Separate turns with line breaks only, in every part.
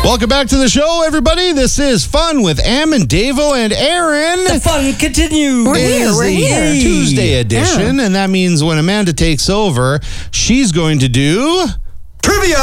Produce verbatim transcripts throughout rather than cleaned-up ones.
Welcome back to the show, everybody. This is Fun with Am and Davo and Aaron.
The fun continues.
We're here, we're
the
here.
Tuesday edition,
Yeah.
and that means when Amanda takes over, she's going to do...
Trivia!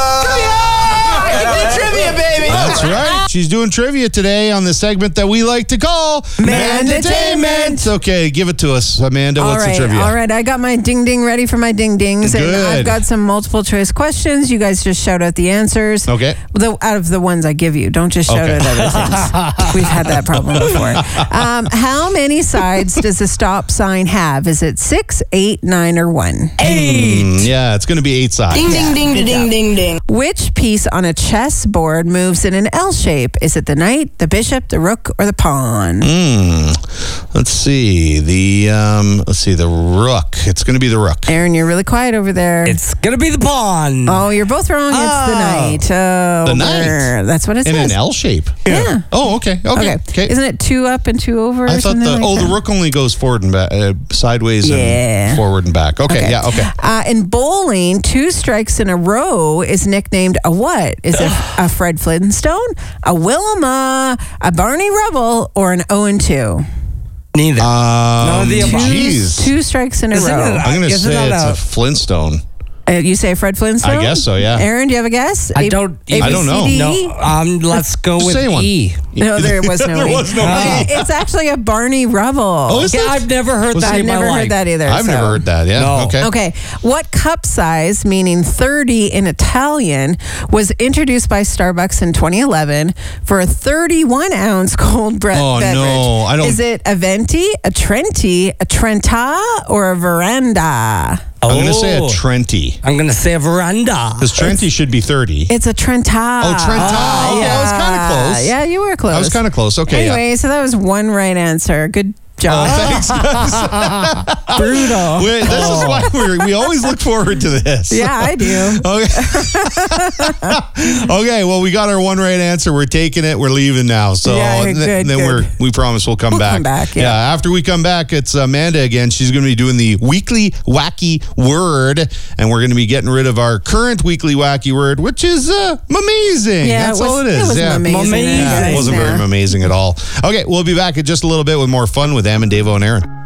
Trivia, baby.
That's right. She's doing trivia today on the segment that we like to call
Mandatainment.
Okay, give it to us, Amanda.
All
What's
right,
the trivia?
all right. I got my ding ding ready for my ding dings, and
Good.
I've got some multiple choice questions. You guys just shout out the answers.
Okay.
The, out of the ones I give you, don't just shout
Okay.
out other things. We've had that problem before. Um, how many sides does a stop sign have? Is it six, eight, nine, or one?
Eight.
Mm, yeah, it's going to be eight sides.
Ding, ding, ding,
good
ding,
job.
ding, ding.
Which piece on a chessboard moves in an L shape? Is it the knight, the bishop, the rook, or the pawn?
Mm, let's see. The um, let's see. The rook. It's going to be the rook.
Aaron, you're really quiet over there.
It's gonna be the pawn.
Oh, you're both wrong. It's the
Oh.
knight. Oh,
The knight?
brr. That's what it
In
says.
an L shape.
Yeah.
Oh, okay. Okay.
Okay. Isn't it two up and two over? Or
I thought
something
the
like
oh
that?
the rook only goes forward and back, uh, sideways
Yeah.
and forward and back. Okay. Yeah. Okay.
Uh, in bowling, two strikes in a row is nicknamed a what? Is it a Fred Flintstone, a Wilma, a Barney Rubble, or an oh and two?
Neither.
Um,
None of the above.
Jeez.
Two strikes in a
Isn't
row.
it
I'm going to
Isn't
say
that
it's a
a-
Flintstone.
Uh, you say Fred Flintstone?
I guess so, yeah.
Aaron, do you have a guess?
I
A-
don't-
A,
I
B,
don't
C,
know.
D?
No. Um. Let's go
Just
with
say one.
E.
No, there was no
There
E.
was no
Uh,
E.
It's actually a Barney Rubble.
Oh, is
Yeah,
it?
I've never heard
Was
that
it-
in
I've
my
never
life.
heard that either.
I've
so.
never heard that. Yeah.
No.
Okay.
Okay. What cup size, meaning thirty in Italian, was introduced by Starbucks in twenty eleven for a thirty-one ounce cold bre-
Oh,
beverage?
no, I don't-
Is it a venti, a trenti, a trenta, or a veranda?
I'm going to say a
Oh.
Trenti.
I'm gonna say a veranda.
Because Trenti should be thirty.
It's a trenta.
Oh, Trenta. Okay, I was kinda close.
Yeah, you were close.
I was kind of close. Okay.
Anyway, so that was one right answer. Good job.
Yeah. Thanks, guys.
Brutal.
Wait, this is why we we always look forward to this.
Yeah, I do.
Okay. Okay. Well, we got our one right answer. We're taking it. We're leaving now. So
Yeah,
th-
good,
then
good.
we're we promise we'll come
We'll
back.
come back, yeah.
After we come back, it's Amanda again. She's going to be doing the weekly wacky word, and we're going to be getting rid of our current weekly wacky word, which is uh, amazing.
Yeah,
That's
it was,
all it is.
It was
yeah.
amazing.
Amazing.
Yeah, it wasn't
Yeah.
very amazing at all. Okay, we'll be back in just a little bit with more fun with Am and Davo and Aaron.